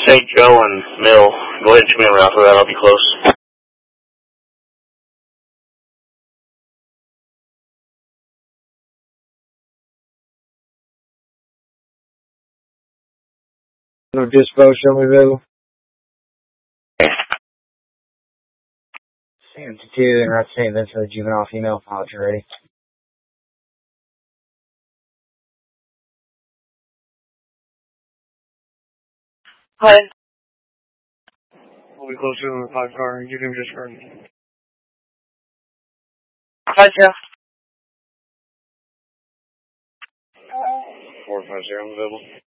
St. Joe and Mill. Go ahead and shoot me around for that. I'll be close. No dispo, show me available. Sam to 2, and right St. Vincent for the juvenile female pilot, you ready? Hi. We'll be close to the 5 car, you can just run. Hi, Jeff. 450 available.